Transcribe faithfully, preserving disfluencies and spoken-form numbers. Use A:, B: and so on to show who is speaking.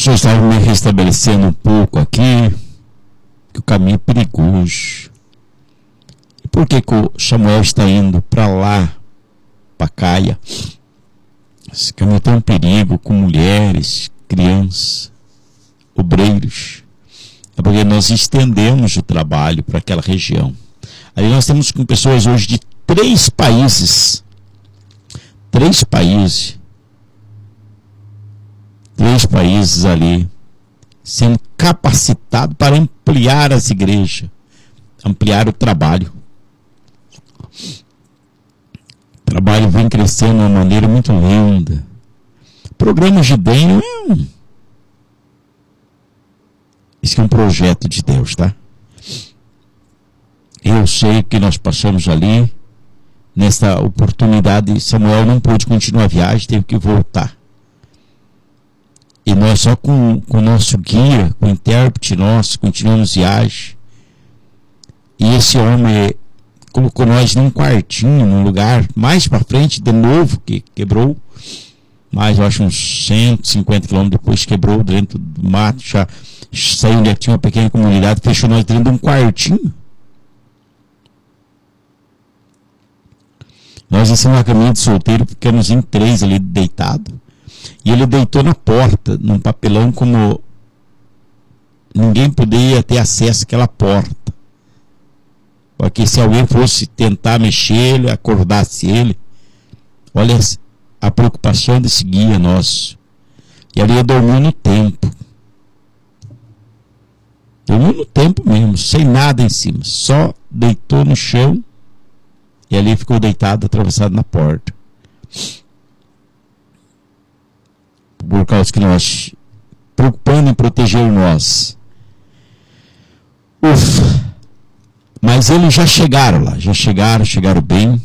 A: senhor estava me restabelecendo um pouco aqui, que o caminho é perigoso. E por que que o Samuel está indo para lá, para Caia? Esse caminho tem um perigo com mulheres, crianças, obreiros. É porque nós estendemos o trabalho para aquela região. Ali nós temos com pessoas hoje de três países. Três países. Três países ali sendo capacitados para ampliar as igrejas, ampliar o trabalho. O trabalho vem crescendo de uma maneira muito linda. Programa Gideon é um... Isso é um projeto de Deus, tá? Eu sei que nós passamos ali, nessa oportunidade, Samuel não pôde continuar a viagem, teve que voltar. E nós só com, com o nosso guia, com o intérprete nosso, continuamos viagem. E esse homem colocou nós num quartinho, num lugar mais para frente, de novo, que quebrou. Mas eu acho uns cento e cinquenta quilômetros depois quebrou dentro do mato, já saiu onde tinha uma pequena comunidade, fechou nós dentro de um quartinho. Nós estamos na caminho de solteiro, ficamos em três ali deitado. E ele deitou na porta, num papelão, como ninguém poderia ter acesso àquela porta. Porque se alguém fosse tentar mexer ele, acordasse ele, olha a preocupação desse guia nosso. E ali ele dormiu no tempo. Dormiu no tempo mesmo, sem nada em cima. Só deitou no chão e ali ficou deitado, atravessado na porta. Por causa que nós, preocupando em proteger nós. Ufa! Mas eles já chegaram lá, já chegaram, chegaram bem.